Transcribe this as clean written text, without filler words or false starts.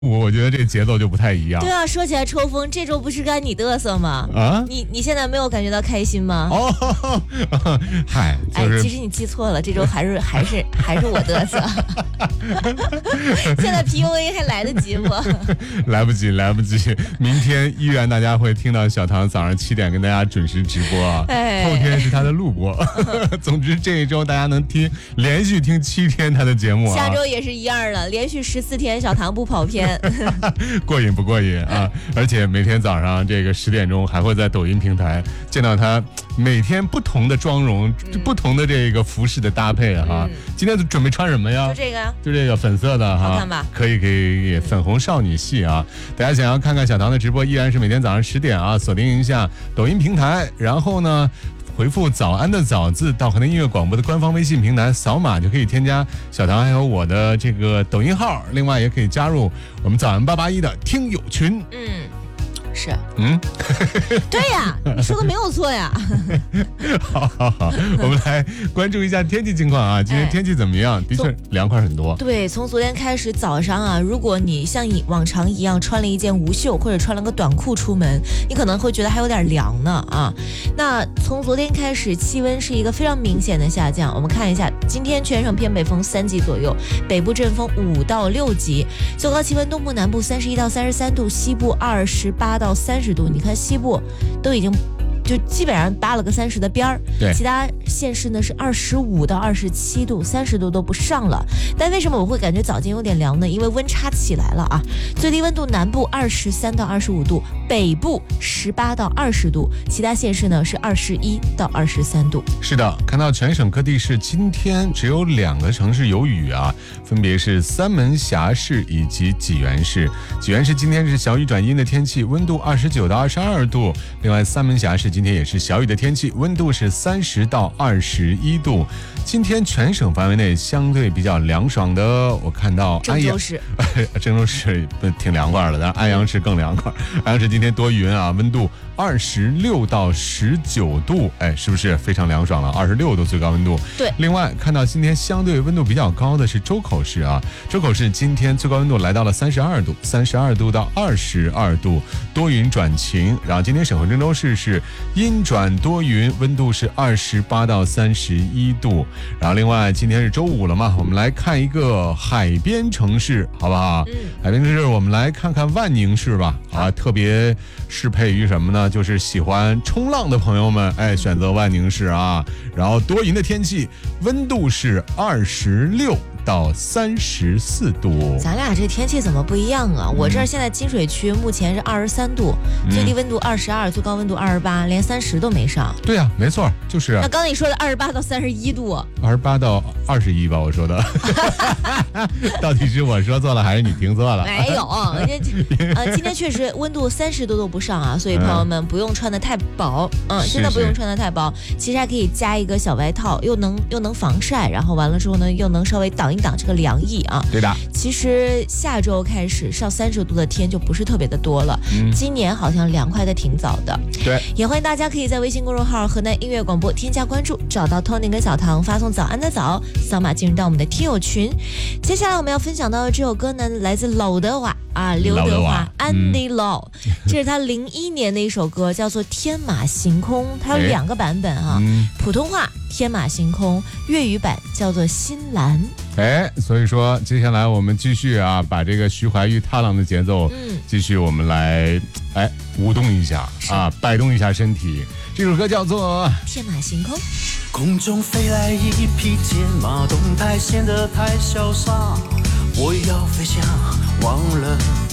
我觉得这个节奏就不太一样。 对啊，说起来抽风，这周不是该你嘚瑟吗？啊，你现在没有感觉到开心吗？ 哦，嗨，就是， 其实你记错了，这周还是我嘚瑟。现在 PUA 还来得及不？ 来不及，来不及。明天依然大家会听到小唐早上7点跟大家准时直播啊。后天是他的录播。总之这一周大家能连续听7天他的节目啊。 下周也是一样的，连续14天小唐不跑偏。 过瘾不过瘾啊！而且每天早上这个10点钟还会在抖音平台见到他每天不同的妆容、不同的这个服饰的搭配啊。今天准备穿什么呀？就这个粉色的哈， 好看吧？ 可以，粉红少女系啊！大家想要看看小唐的直播，依然是每天早上10点啊，锁定一下抖音平台，然后呢，回复早安的早字到河南音乐广播的官方微信平台，扫码就可以添加小唐还有我的这个抖音号，另外也可以加入我们早安881的听友群。 是，对呀，你说的没有错呀。 好，我们来关注一下天气情况啊。今天天气怎么样？的确凉快很多。 对，从昨天开始早上啊，如果你像往常一样穿了一件无袖或者穿了个短裤出门，你可能会觉得还有点凉呢啊。那从昨天开始，气温是一个非常明显的下降。我们看一下，今天全省偏北风3级左右，北部阵风5到6级，最高气温东部南部31到33度，西部28到30度，你看西部都已经就基本上扒了个30的边儿，其他县市呢是25到27度，30度都不上了。但为什么我会感觉早间有点凉呢？因为温差起来了啊，最低温度南部23到25度，北部18到20度，其他县市呢是21到23度。 是的，看到全省各地市今天只有2个城市有雨啊，分别是三门峡市以及济源市。济源市今天是小雨转阴的天气，温度29到22度。另外三门峡市今天也是小雨的天气，温度是30到21度。今天全省范围内相对比较凉爽的，我看到郑州市， 郑州市挺凉快的，但安阳市更凉快。安阳市今天多云啊，温度26到19度，是不是非常凉爽了？26度最高温度。 对。 另外看到今天相对温度比较高的是周口市啊，周口市今天最高温度来到了32度，32度到22度，多云转晴。然后今天省会郑州市是阴转多云，温度是28到31度。然后另外今天是周五了嘛，我们来看一个海边城市，好不好？海边城市我们来看看万宁市吧。特别适配于什么呢？就是喜欢冲浪的朋友们，选择万宁市啊。然后多云的天气，温度是26到34度。 咱俩这天气怎么不一样啊？我这儿现在金水区目前是23度，最低温度22，最高温度28，连30都没上。 对啊，没错，就是那刚才你说的28到31度 ，28到21吧，我说的。到底是我说错了还是你听错了？ 没有，今天确实温度30度都不上啊，所以朋友们不用穿的太薄，现在不用穿的太薄，其实还可以加一个小外套，又能防晒，然后完了之后呢，又能稍微挡一挡这个凉意啊。 对的。 其实下周开始上30度的天就不是特别的多了，今年好像凉快的挺早的。 对， 也欢迎大家可以在微信公众号河南音乐广播添加关注，找到 Tony 跟小唐，发送早安的早，扫码进入到我们的听友群。接下来我们要分享到的这首歌呢，来自刘德华Andy Lau，这是他01年的一首歌，叫做《天马行空》，它有2个版本啊，普通话天马行空，粤语版叫做新蓝。 所以说接下来我们继续啊，把这个徐怀钰踏浪的节奏，继续我们来舞动一下啊，摆动一下身体。这首歌叫做天马行空。 空中飞来一匹天马，动态显得太潇洒，我要飞翔，忘了